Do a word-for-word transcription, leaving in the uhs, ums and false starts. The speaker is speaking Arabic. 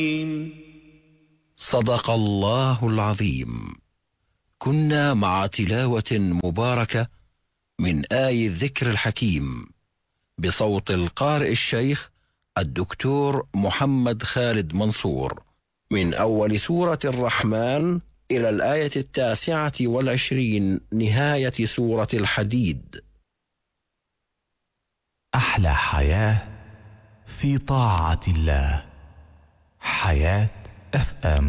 صدق الله العظيم. كنا مع تلاوة مباركة من آي الذكر الحكيم بصوت القارئ الشيخ الدكتور محمد خالد منصور من أول سورة الرحمن إلى الآية التاسعة والعشرين نهاية سورة الحديد. أحلى حياة في طاعة الله. حياة اف ام.